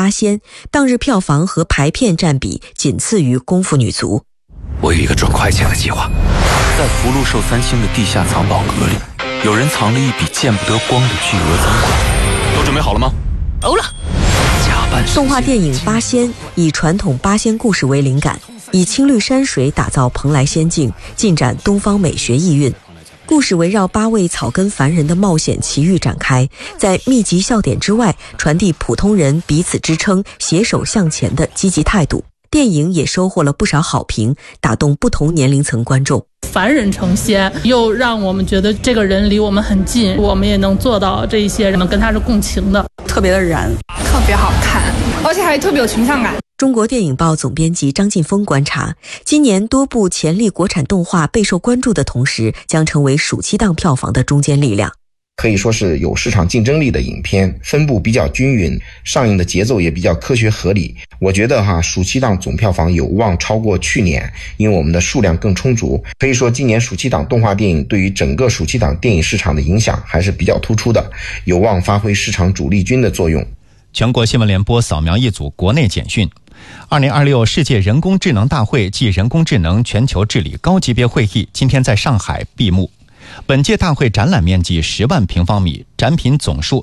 八仙，当日票房和排片占比仅次于《功夫女足》。 我有一个赚快钱的计划，在福禄寿3星的地下藏宝阁里，有人藏了一笔见不得光的巨额赃款。都准备好了吗？ 欧了。 动画电影《八仙》以传统八仙故事为灵感，以青绿山水打造蓬莱仙境，尽展东方美学意蕴。故事围绕8位草根凡人的冒险奇遇展开，在密集笑点之外，传递普通人彼此支撑、携手向前的积极态度。电影也收获了不少好评，打动不同年龄层观众。 凡人成仙，又让我们觉得这个人离我们很近，我们也能做到这一些人跟他是共情的， 特别的燃， 特别好看，而且还特别有群像感。 中国电影报总编辑张劲峰观察，今年多部潜力国产动画备受关注的同时，将成为暑期档票房的中坚力量。 可以说是有市场竞争力的影片，分布比较均匀，上映的节奏也比较科学合理。我觉得暑期档总票房有望超过去年，因为我们的数量更充足。可以说今年暑期档动画电影对于整个暑期档电影市场的影响还是比较突出的，有望发挥市场主力军的作用。 全国新闻联播扫描一组国内简讯。2026世界人工智能大会暨人工智能全球治理高级别会议今天在上海闭幕。本届大会展览面积10万平方米，展品总数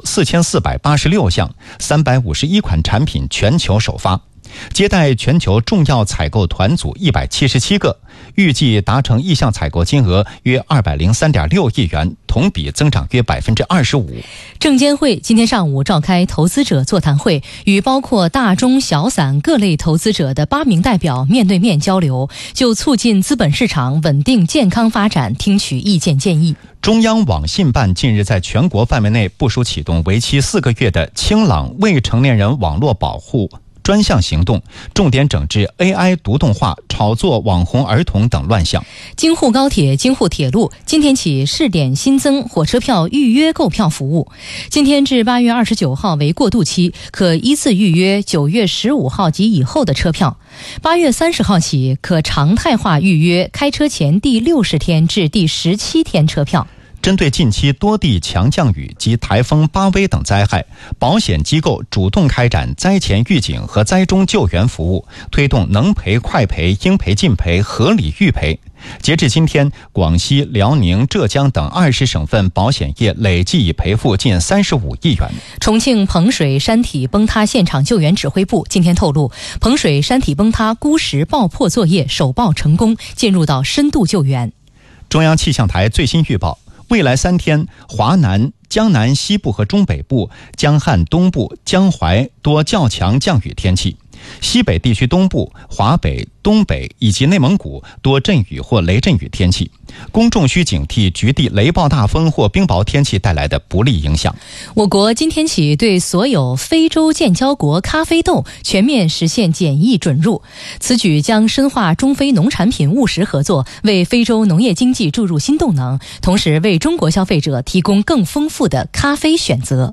4486项，351款产品全球首发，接待全球重要采购团组177个，预计达成意向采购金额约203.6亿元，同比增长约25%。 证监会今天上午召开投资者座谈会，与包括大中小散各类投资者的8名代表面对面交流，就促进资本市场稳定健康发展听取意见建议。 中央网信办近日在全国范围内部署启动为期4个月的清朗未成年人网络保护专项行动，重点整治 AI 毒动画、炒作网红儿童等乱象。 京沪高铁、京沪铁路今天起试点新增火车票预约购票服务。今天至8月29号为过渡期，可依次预约9月15号及以后的车票。8月30号起可常态化预约开车前第60天至第17天车票。 针对近期多地强降雨及台风巴威等灾害，保险机构主动开展灾前预警和灾中救援服务，推动能赔快赔、应赔尽赔、合理预赔。截至今天，广西、辽宁、浙江等20省份保险业累计已赔付近35亿元。 重庆彭水山体崩塌现场救援指挥部今天透露，彭水山体崩塌孤石爆破作业首爆成功，进入到深度救援。 中央气象台最新预报，未来3天，华南、江南西部和中北部、江汉东部、江淮多较强降雨天气，西北地区东部、华北、东北以及内蒙古多阵雨或雷阵雨天气，公众需警惕局地雷暴大风或冰雹天气带来的不利影响。 我国今天起对所有非洲建交国咖啡豆全面实现检疫准入，此举将深化中非农产品务实合作，为非洲农业经济注入新动能，同时为中国消费者提供更丰富的咖啡选择。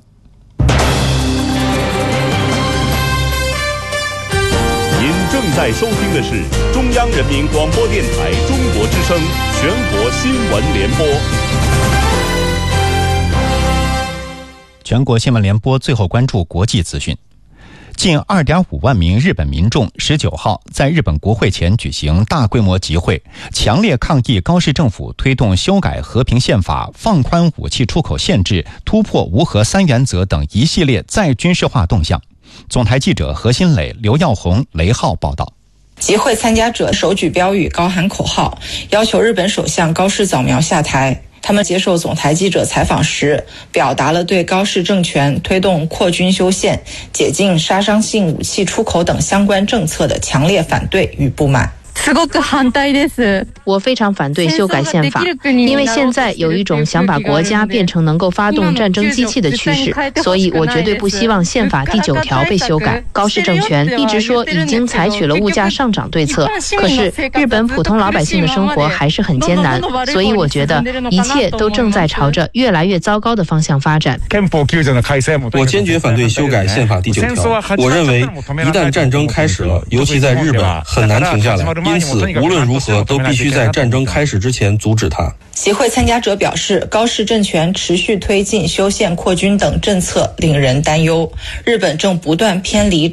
正在收听的是中央人民广播电台中国之声全国新闻联播。 全国新闻联播最后关注国际资讯。近 2.5 万名日本民众19号在日本国会前举行大规模集会，强烈抗议高市政府推动修改和平宪法、放宽武器出口限制、突破无核3原则等一系列再军事化动向。总台记者何新磊、刘耀红、雷浩报道。 集会参加者手举标语，高喊口号，要求日本首相高市早苗下台。他们接受总台记者采访时，表达了对高市政权推动扩军修宪、解禁杀伤性武器出口等相关政策的强烈反对与不满。 我非常反对修改宪法，因为现在有一种想把国家变成能够发动战争机器的趋势，所以我绝对不希望宪法第9条被修改。高市政权一直说已经采取了物价上涨对策，可是日本普通老百姓的生活还是很艰难，所以我觉得一切都正在朝着越来越糟糕的方向发展。 我坚决反对修改宪法第9条，我认为一旦战争开始了，尤其在日本很难停下来，因此无论如何都必须在战争开始之前阻止它。 集会参加者表示，高市政权持续推进修宪扩军等政策令人担忧，日本正不断偏离